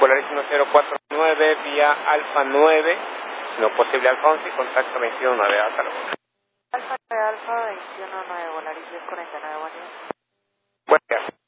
Polaris 1049, vía Alfa 9, no posible Alfa 11, contacto 219, hasta luego. Alfa 219, Polaris 1049, buen día. Buen día.